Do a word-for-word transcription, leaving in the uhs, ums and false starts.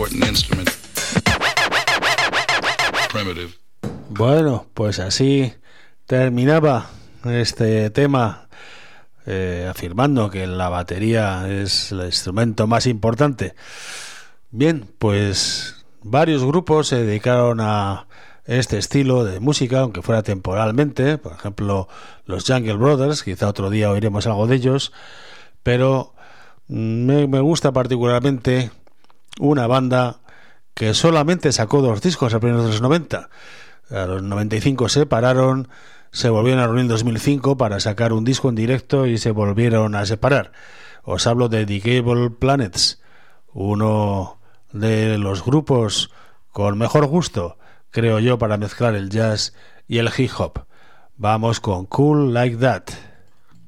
important instrument. Primitive. Bueno, pues así terminaba este tema, eh, afirmando que la batería es el instrumento más importante. Bien, pues varios grupos se dedicaron a este estilo de música, aunque fuera temporalmente. Por ejemplo, los Jungle Brothers, quizá otro día oiremos algo de ellos, pero me, me gusta particularmente una banda que solamente sacó dos discos a primeros de los noventa. A los noventa y cinco se separaron, se volvieron a reunir en dos mil cinco para sacar un disco en directo y se volvieron a separar. Os hablo de The Gable Planets, uno de los grupos con mejor gusto, creo yo, para mezclar el jazz y el hip hop. Vamos con Cool Like That.